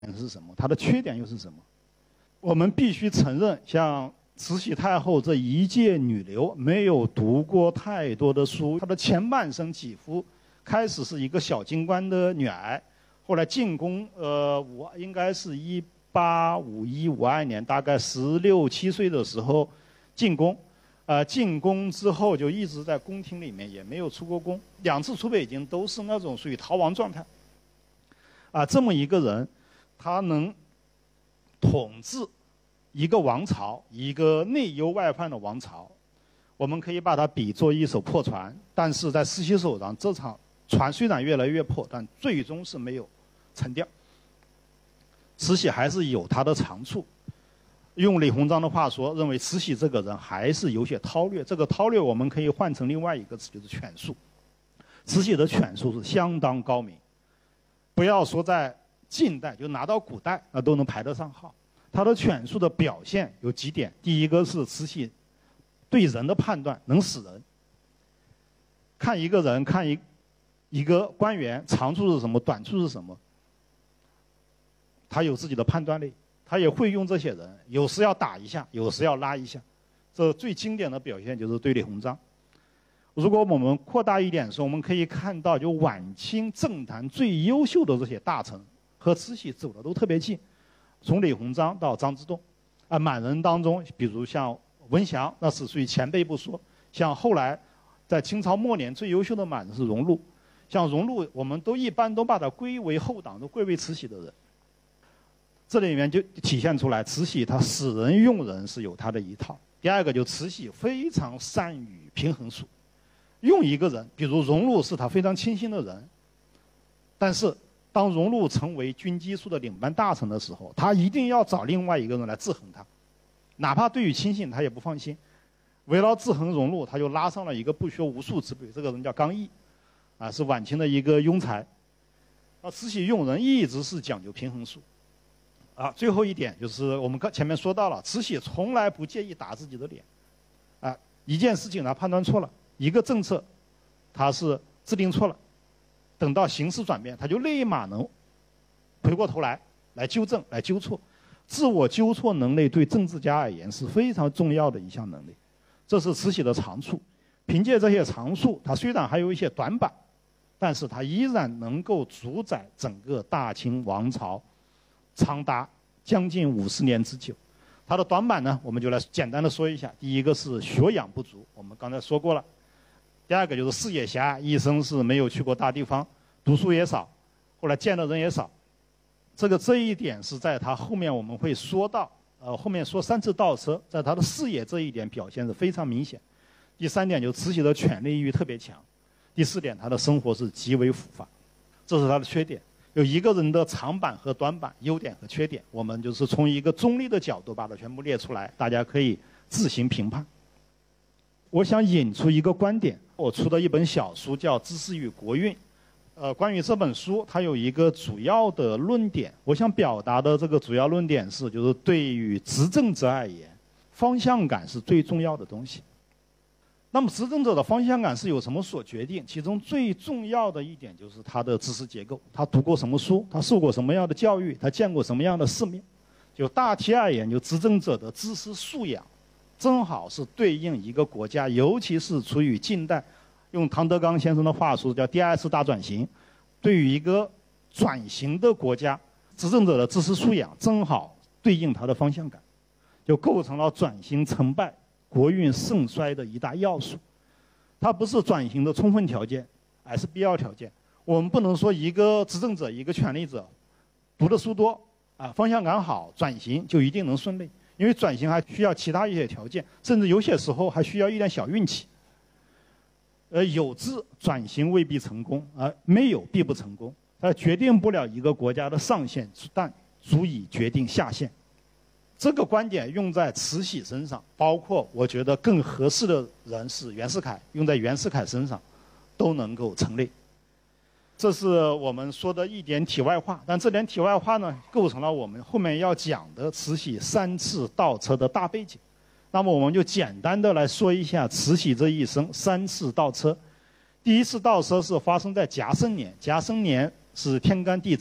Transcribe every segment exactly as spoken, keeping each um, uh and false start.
是什么，它的缺点又是什么。我们必须承认，像慈禧太后这一介女流没有读过太多的书，她的前半生几乎开始是一个小京官的女儿，后来进宫，呃，我应该是一八五一五二年，大概十六七岁的时候进宫，呃，进宫之后就一直在宫廷里面，也没有出过宫，两次出北京都是那种属于逃亡状态。啊，这么一个人，他能统治一个王朝，一个内忧外患的王朝，我们可以把它比作一艘破船，但是在慈禧手上，这场船虽然越来越破，但最终是没有沉掉。慈禧还是有她的长处。用李鸿章的话说，认为慈禧这个人还是有些韬略。这个韬略我们可以换成另外一个词，就是权术。慈禧的权术是相当高明，不要说在近代，就拿到古代，那都能排得上号。她的权术的表现有几点：第一个是慈禧对人的判断能死人。看一个人，看一一个官员，长处是什么，短处是什么，他有自己的判断力。他也会用这些人，有时要打一下，有时要拉一下。这最经典的表现就是对李鸿章。如果我们扩大一点说，我们可以看到，就晚清政坛最优秀的这些大臣和慈禧走的都特别近，从李鸿章到张之洞。啊，满人当中，比如像文祥，那是属于前辈不说；像后来在清朝末年最优秀的满人是荣禄，像荣禄，我们都一般都把它归为后党，都归为慈禧的人。这里面就体现出来，慈禧她使人用人是有她的一套。第二个，就慈禧非常善于平衡术，用一个人，比如荣禄是她非常亲信的人，但是当荣禄成为军机处的领班大臣的时候，他一定要找另外一个人来制衡他，哪怕对于亲信他也不放心。为了制衡荣禄，他就拉上了一个不学无术之辈，这个人叫刚毅，啊，是晚清的一个庸才。啊，慈禧用人一直是讲究平衡术。啊，最后一点就是我们刚前面说到了，慈禧从来不介意打自己的脸。啊，一件事情他判断错了，一个政策他是制定错了，等到形势转变，他就立马能回过头来来纠正、来纠错。自我纠错能力对政治家而言是非常重要的一项能力，这是慈禧的长处。凭借这些长处，他虽然还有一些短板，但是他依然能够主宰整个大清王朝长达将近五十年之久。他的短板呢，我们就来简单的说一下。第一个是学养不足，我们刚才说过了。第二个就是视野狭隘，一生是没有去过大地方，读书也少，后来见的人也少。这个这一点是在他后面我们会说到，呃，后面说三次倒车，在他的视野这一点表现是非常明显。第三点就是慈禧的权力欲特别强。第四点，他的生活是极为腐败，这是他的缺点。有一个人的长板和短板，优点和缺点，我们就是从一个中立的角度把它全部列出来，大家可以自行评判。我想引出一个观点，我出的一本小书叫《知识与国运》。呃，关于这本书，它有一个主要的论点，我想表达的这个主要论点是，就是对于执政者而言，方向感是最重要的东西。那么执政者的方向感是由什么所决定？其中最重要的一点就是他的知识结构，他读过什么书，他受过什么样的教育，他见过什么样的世面。就大体而言，就执政者的知识素养，正好是对应一个国家，尤其是处于近代，用唐德刚先生的话说，叫第二次大转型。对于一个转型的国家，执政者的知识素养正好对应他的方向感，就构成了转型成败、国运盛衰的一大要素。它不是转型的充分条件，而是必要条件。我们不能说一个执政者、一个权力者读的书多啊，方向感好，转型就一定能顺利。因为转型还需要其他一些条件，甚至有些时候还需要一点小运气。呃，有志转型未必成功，而没有必不成功。它决定不了一个国家的上限，但足以决定下限。这个观点用在慈禧身上，包括我觉得更合适的人是袁世凯，用在袁世凯身上都能够成立。这是我们说的一点题外话，但这点题外话呢，构成了我们后面要讲的慈禧三次倒车的大背景。那么我们就简单的来说一下慈禧这一生三次倒车。第一次倒车是发生在甲申年，甲申年是天干地支，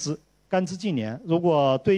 干支纪年，如果对